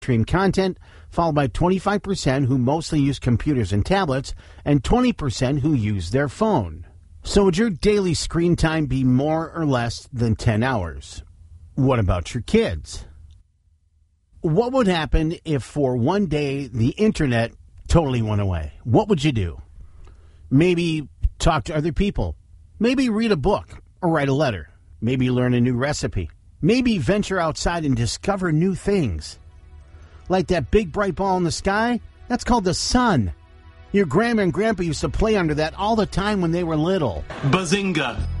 stream content, followed by 25% who mostly use computers and tablets, and 20% who use their phone. So would your daily screen time be more or less than 10 hours? What about your kids? What would happen if for one day the internet totally went away? What would you do? Maybe talk to other people. Maybe read a book or write a letter. Maybe learn a new recipe. Maybe venture outside and discover new things. Like that big bright ball in the sky, that's called the sun. Your grandma and grandpa used to play under that all the time when they were little. Bazinga!